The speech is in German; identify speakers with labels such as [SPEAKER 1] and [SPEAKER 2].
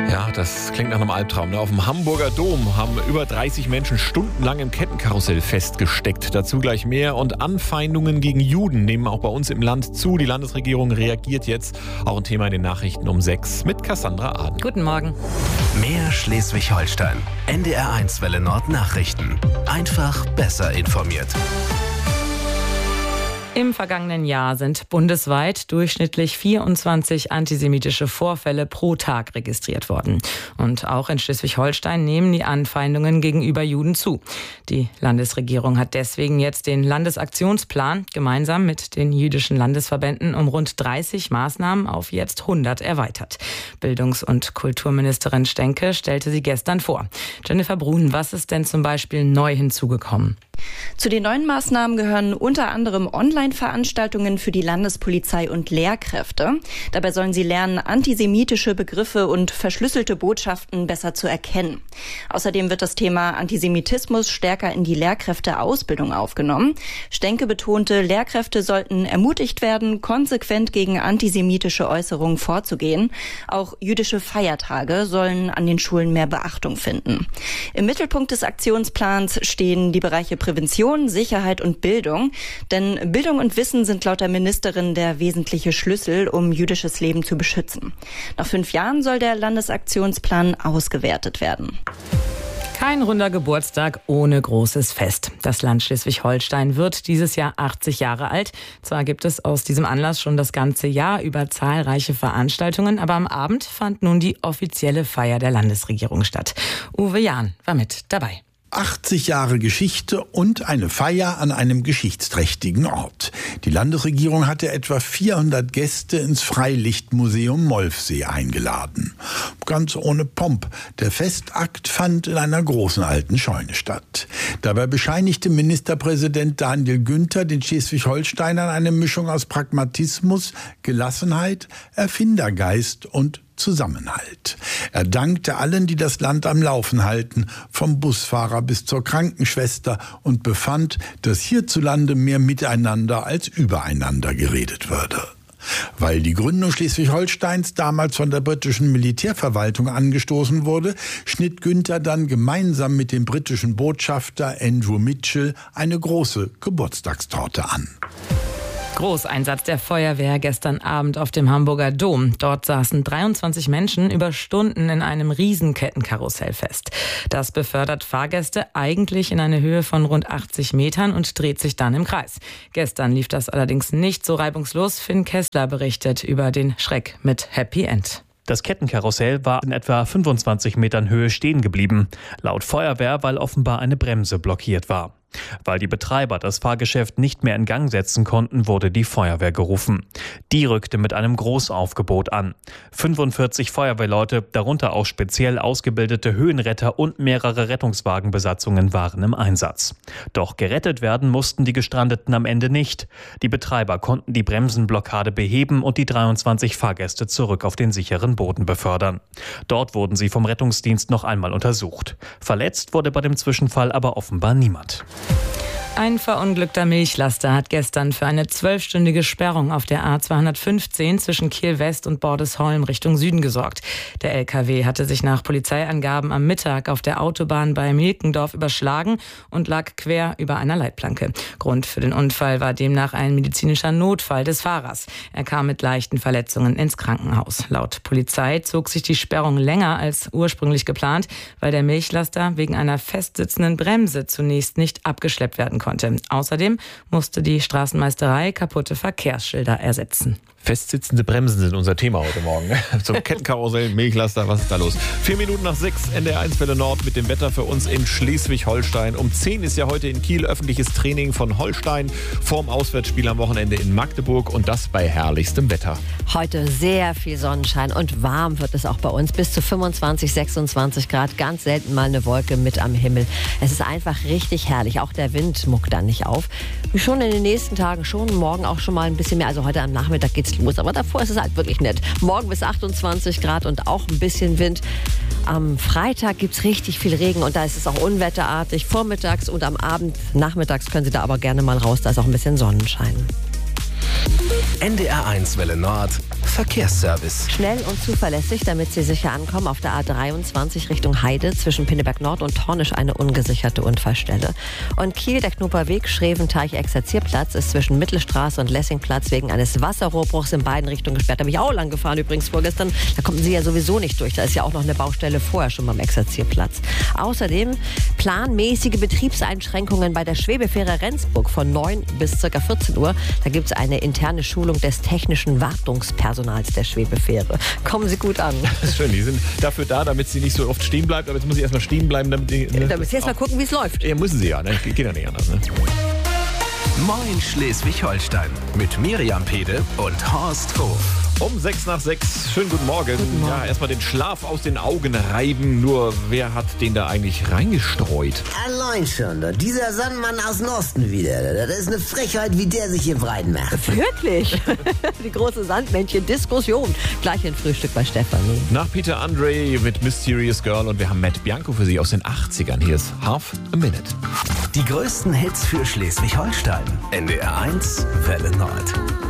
[SPEAKER 1] Ja, das klingt nach einem Albtraum. Auf dem Hamburger Dom haben über 30 Menschen stundenlang im Kettenkarussell festgesteckt. Dazu gleich mehr. Und Anfeindungen gegen Juden nehmen auch bei uns im Land zu. Die Landesregierung reagiert jetzt. Auch ein Thema in den Nachrichten um 6 mit Cassandra Aden.
[SPEAKER 2] Guten Morgen.
[SPEAKER 3] Mehr Schleswig-Holstein. NDR1 Welle Nord Nachrichten. Einfach besser informiert.
[SPEAKER 2] Im vergangenen Jahr sind bundesweit durchschnittlich 24 antisemitische Vorfälle pro Tag registriert worden. Und auch in Schleswig-Holstein nehmen die Anfeindungen gegenüber Juden zu. Die Landesregierung hat deswegen jetzt den Landesaktionsplan gemeinsam mit den jüdischen Landesverbänden um rund 30 Maßnahmen auf jetzt 100 erweitert. Bildungs- und Kulturministerin Stenke stellte sie gestern vor. Jennifer Brun, was ist denn zum Beispiel neu hinzugekommen?
[SPEAKER 4] Zu den neuen Maßnahmen gehören unter anderem Online-Veranstaltungen für die Landespolizei und Lehrkräfte. Dabei sollen sie lernen, antisemitische Begriffe und verschlüsselte Botschaften besser zu erkennen. Außerdem wird das Thema Antisemitismus stärker in die Lehrkräfteausbildung aufgenommen. Stenke betonte, Lehrkräfte sollten ermutigt werden, konsequent gegen antisemitische Äußerungen vorzugehen. Auch jüdische Feiertage sollen an den Schulen mehr Beachtung finden. Im Mittelpunkt des Aktionsplans stehen die Bereiche Prävention, Sicherheit und Bildung. Denn Bildung und Wissen sind laut der Ministerin der wesentliche Schlüssel, um jüdisches Leben zu beschützen. Nach 5 Jahren soll der Landesaktionsplan ausgewertet werden.
[SPEAKER 2] Kein runder Geburtstag ohne großes Fest. Das Land Schleswig-Holstein wird dieses Jahr 80 Jahre alt. Zwar gibt es aus diesem Anlass schon das ganze Jahr über zahlreiche Veranstaltungen, aber am Abend fand nun die offizielle Feier der Landesregierung statt. Uwe Jahn war mit dabei.
[SPEAKER 5] 80 Jahre Geschichte und eine Feier an einem geschichtsträchtigen Ort. Die Landesregierung hatte etwa 400 Gäste ins Freilichtmuseum Molfsee eingeladen. Ganz ohne Pomp. Der Festakt fand in einer großen alten Scheune statt. Dabei bescheinigte Ministerpräsident Daniel Günther den Schleswig-Holsteinern eine Mischung aus Pragmatismus, Gelassenheit, Erfindergeist und Zusammenhalt. Er dankte allen, die das Land am Laufen halten, vom Busfahrer bis zur Krankenschwester, und befand, dass hierzulande mehr miteinander als übereinander geredet würde. Weil die Gründung Schleswig-Holsteins damals von der britischen Militärverwaltung angestoßen wurde, schnitt Günther dann gemeinsam mit dem britischen Botschafter Andrew Mitchell eine große Geburtstagstorte an.
[SPEAKER 2] Großeinsatz der Feuerwehr gestern Abend auf dem Hamburger Dom. Dort saßen 23 Menschen über Stunden in einem Riesenkettenkarussell fest. Das befördert Fahrgäste eigentlich in eine Höhe von rund 80 Metern und dreht sich dann im Kreis. Gestern lief das allerdings nicht so reibungslos. Finn Kessler berichtet über den Schreck mit Happy End.
[SPEAKER 6] Das Kettenkarussell war in etwa 25 Metern Höhe stehen geblieben. Laut Feuerwehr, weil offenbar eine Bremse blockiert war. Weil die Betreiber das Fahrgeschäft nicht mehr in Gang setzen konnten, wurde die Feuerwehr gerufen. Die rückte mit einem Großaufgebot an. 45 Feuerwehrleute, darunter auch speziell ausgebildete Höhenretter und mehrere Rettungswagenbesatzungen waren im Einsatz. Doch gerettet werden mussten die Gestrandeten am Ende nicht. Die Betreiber konnten die Bremsenblockade beheben und die 23 Fahrgäste zurück auf den sicheren Boden befördern. Dort wurden sie vom Rettungsdienst noch einmal untersucht. Verletzt wurde bei dem Zwischenfall aber offenbar niemand.
[SPEAKER 2] Ein verunglückter Milchlaster hat gestern für eine 12-stündige Sperrung auf der A215 zwischen Kiel-West und Bordesholm Richtung Süden gesorgt. Der LKW hatte sich nach Polizeiangaben am Mittag auf der Autobahn bei Milkendorf überschlagen und lag quer über einer Leitplanke. Grund für den Unfall war demnach ein medizinischer Notfall des Fahrers. Er kam mit leichten Verletzungen ins Krankenhaus. Laut Polizei zog sich die Sperrung länger als ursprünglich geplant, weil der Milchlaster wegen einer festsitzenden Bremse zunächst nicht abgeschleppt werden konnte. Außerdem musste die Straßenmeisterei kaputte Verkehrsschilder ersetzen.
[SPEAKER 1] Festsitzende Bremsen sind unser Thema heute Morgen. Zum Kettenkarussell, Milchlaster, was ist da los? 4 Minuten nach 6, NDR1 Welle Nord mit dem Wetter für uns in Schleswig-Holstein. Um 10 ist ja heute in Kiel öffentliches Training von Holstein vorm Auswärtsspiel am Wochenende in Magdeburg, und das bei herrlichstem Wetter.
[SPEAKER 7] Heute sehr viel Sonnenschein und warm wird es auch bei uns. Bis zu 25, 26 Grad, ganz selten mal eine Wolke mit am Himmel. Es ist einfach richtig herrlich. Auch der Wind muckt dann nicht auf. Schon in den nächsten Tagen schon, morgen auch schon mal ein bisschen mehr. Also heute am Nachmittag geht's los, aber davor ist es halt wirklich nett. Morgen bis 28 Grad und auch ein bisschen Wind. Am Freitag gibt es richtig viel Regen und da ist es auch unwetterartig. Vormittags und am Abend, nachmittags können Sie da aber gerne mal raus. Da ist auch ein bisschen Sonnenschein.
[SPEAKER 3] NDR1 Welle Nord. Verkehrsservice.
[SPEAKER 7] Schnell und zuverlässig, damit Sie sicher ankommen. Auf der A23 Richtung Heide zwischen Pinneberg Nord und Tornisch eine ungesicherte Unfallstelle. Und Kiel, der Knoperweg, Schreventeich-Exerzierplatz ist zwischen Mittelstraße und Lessingplatz wegen eines Wasserrohrbruchs in beiden Richtungen gesperrt. Da bin ich auch lang gefahren übrigens vorgestern. Da konnten Sie ja sowieso nicht durch. Da ist ja auch noch eine Baustelle vorher schon beim Exerzierplatz. Außerdem planmäßige Betriebseinschränkungen bei der Schwebefähre Rendsburg von 9 bis ca. 14 Uhr. Da gibt es eine interne Schulung des technischen Wartungspersonals der Schwebefähre. Kommen Sie gut an.
[SPEAKER 1] Das ist schön, die sind dafür da, damit sie nicht so oft stehen bleibt. Aber jetzt muss sie erstmal stehen bleiben, damit
[SPEAKER 7] Sie erstmal gucken, wie es läuft.
[SPEAKER 1] Ja, müssen sie ja, ne? Geht ja nicht anders, ne?
[SPEAKER 3] Moin Schleswig-Holstein mit Miriam Pede und Horst Hof.
[SPEAKER 1] Um 6:06. Schönen guten Morgen. Ja, erstmal den Schlaf aus den Augen reiben. Nur wer hat den da eigentlich reingestreut?
[SPEAKER 8] Allein schon, dieser Sandmann aus dem Osten wieder. Das ist eine Frechheit, wie der sich hier breit macht.
[SPEAKER 7] Wirklich? Die große Sandmännchen-Diskussion. Gleich ein Frühstück bei Stefanie.
[SPEAKER 1] Nach Peter Andre mit Mysterious Girl und wir haben Matt Bianco für Sie aus den 80ern. Hier ist Half a Minute.
[SPEAKER 3] Die größten Hits für Schleswig-Holstein. NDR 1 Welle Nord.